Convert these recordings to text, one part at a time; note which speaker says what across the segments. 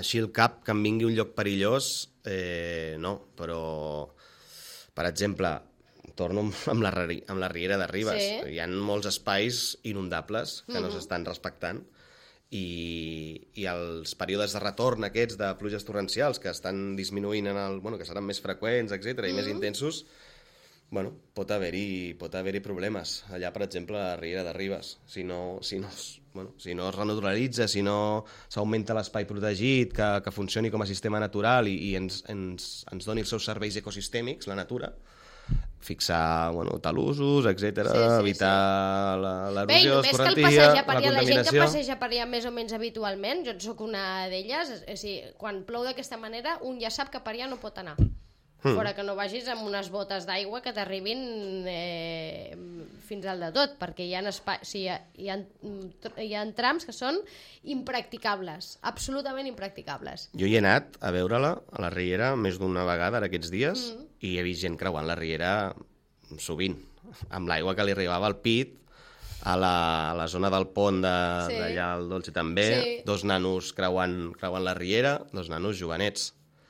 Speaker 1: així el cap que em vingui un lloc perillós, no, però, per exemple, torno amb la Riera de Ribes.
Speaker 2: Sí.
Speaker 1: Hi ha molts espais inundables que no s'estan respectant i els períodes de retorn aquests de pluges torrencials que estan disminuint, que seran més freqüents, etc i més intensos, pot haver-hi problemes. Allà, per exemple, a la Riera de Ribes. Si no es renaturalitza, si no s'augmenta l'espai protegit, que funcioni com a sistema natural i ens doni els seus serveis ecosistèmics, la natura, fixar talussos, etc, evitar l'erosió, l'escorrentia, la contaminació...
Speaker 2: La gent que passeja per allà més o menys habitualment, jo en soc una d'elles, quan plou d'aquesta manera, un ja sap que per allà no pot anar. Fora que no vagis amb unes botes d'aigua que t'arribin fins al de tot, perquè hi ha trams que són impracticables, absolutament impracticables.
Speaker 1: Jo hi he anat a veure-la a la Riera més d'una vegada ara aquests dies i he vist gent creuant la Riera sovint, amb l'aigua que li arribava al pit, a la zona del pont d'allà al Dolce també, dos nanos creuant la Riera, dos nanos jovenets.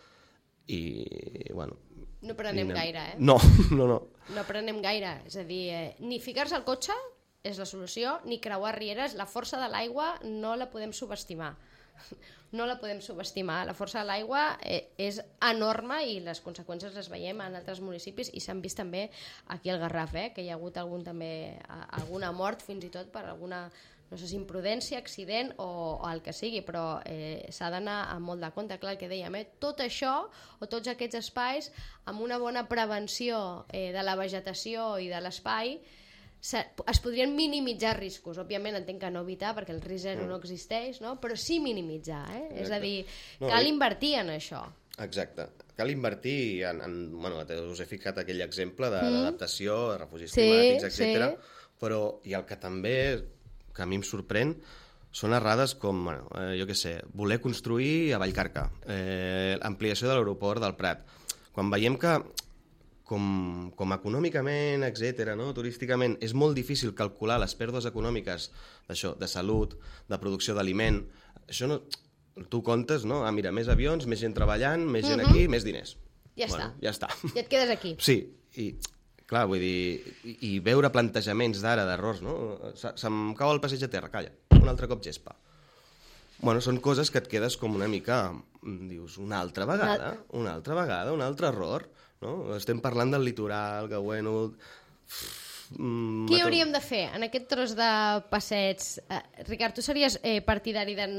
Speaker 2: No prenem gaire,
Speaker 1: No.
Speaker 2: No prenem gaire, és a dir, ni ficar-se al cotxe és la solució, ni creuar rieres. La força de l'aigua no la podem subestimar. No la podem subestimar. La força de l'aigua és enorme i les conseqüències les veiem en altres municipis i s'han vist també aquí al Garraf, que hi ha hagut alguna mort fins i tot per alguna, no sé si imprudència, accident o el que sigui, però s'ha d'anar amb molt de compte. Clar, el que dèiem, tot això o tots aquests espais amb una bona prevenció de la vegetació i de l'espai es podrien minimitzar riscos. Òbviament entenc que no evitar perquè el risc zero no existeix, no? Però sí minimitzar, és a dir, cal invertir en això.
Speaker 1: Exacte, cal invertir us he ficat aquell exemple d'adaptació, de refugis climàtics, etc. Però i el que també que a mi em sorprèn són errades com, jo què sé, voler construir a Vallcarca, ampliació de l'aeroport del Prat. Quan veiem que com econòmicament, etc, turísticament, és molt difícil calcular les pèrdues econòmiques d'això, de salut, de producció d'aliment, això no... Tu comptes, no? Mira, més avions, més gent treballant, més gent aquí, més diners.
Speaker 2: Ja està.
Speaker 1: Ja
Speaker 2: et quedes aquí.
Speaker 1: Sí, i clar, vull dir, i veure plantejaments d'ara, d'errors, no? Se'm cau el passeig a terra, calla, un altre cop gespa. Són coses que et quedes com una mica, dius, una altra vegada, un altre error, no? Estem parlant del litoral, que bueno...
Speaker 2: Què hauríem de fer en aquest tros de passeig? Ricard, tu series partidari de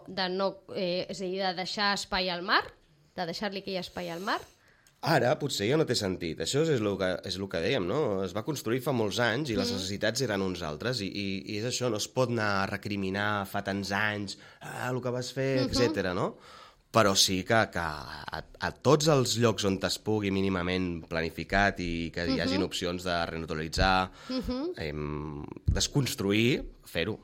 Speaker 2: deixar espai al mar? De deixar-li aquell espai al mar?
Speaker 1: Ara potser ja no té sentit. Això és el que dèiem, no? Es va construir fa molts anys i les necessitats eren uns altres i és això, no es pot anar a recriminar fa tants anys el que vas fer, etc, no? Però sí que a tots els llocs on es pugui mínimament planificat i que hi hagin opcions de renaturalitzar, desconstruir, fer-ho.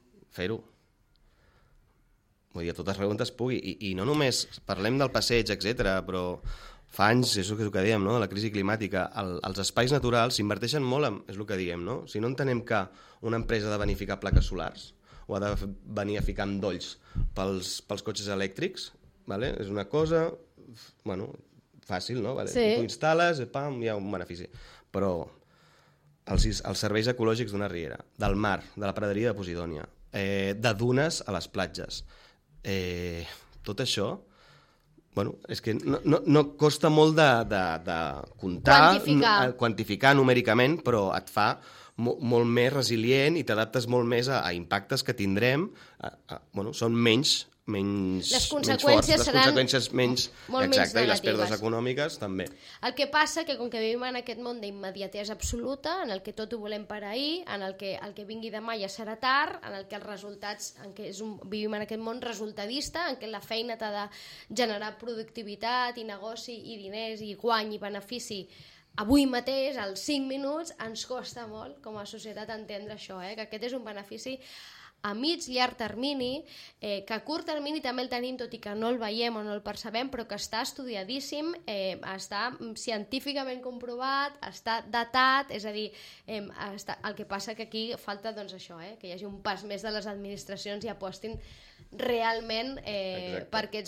Speaker 1: Vull dir, a totes arreu on es pugui. I no només parlem del passeig, etc, però fa anys, és el que dèiem, no? De la crisi climàtica, els espais naturals s'inverteixen molt en, és el que diem, no? Si no entenem que una empresa ha de venir a ficar plaques solars o ha de venir a ficar endolls pels cotxes elèctrics, vale? És una cosa, fàcil, no? Vale?
Speaker 2: Sí.
Speaker 1: Tu instal·les, pam, hi ha un benefici. Però els serveis ecològics d'una riera, del mar, de la praderia de Posidònia, de dunes a les platges, tot això, és que no costa molt de comptar, quantificar numèricament, però et fa molt més resilient i t'adaptes molt més a impactes que tindrem, són menys
Speaker 2: les conseqüències seran
Speaker 1: menys
Speaker 2: molt menys
Speaker 1: negatives. I les pèrdues
Speaker 2: negatives
Speaker 1: econòmiques també.
Speaker 2: El que passa que com que vivim en aquest món d'immediatesa absoluta, en el que tot ho volem per ahir, en el que vingui demà ja serà tard, en el que els resultats, vivim en aquest món resultadista, en què la feina t'ha de generar productivitat i negoci i diners i guany i benefici avui mateix, als 5 minuts, ens costa molt com a societat entendre això, que aquest és un benefici a mig, llarg termini, que a curt termini també el tenim, tot i que no el veiem o no el percebem, però que està estudiadíssim, està científicament comprovat, està datat, és a dir, el que passa que aquí falta que hi hagi un pas més de les administracions i apostin realment per aquests